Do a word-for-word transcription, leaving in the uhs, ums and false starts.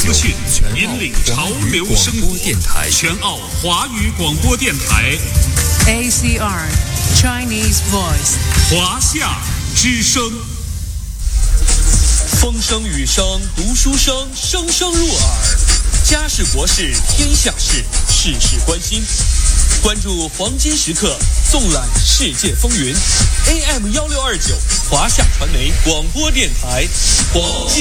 资讯，引领潮流生活。全澳华语广播电台 A C R Chinese Voice 华夏之声。 风声雨声读书声，声声入耳。家事国事天下事，事事关心。关注黄金时刻，纵览世界风云。A M 幺六二九华夏传媒广播电台，黄金。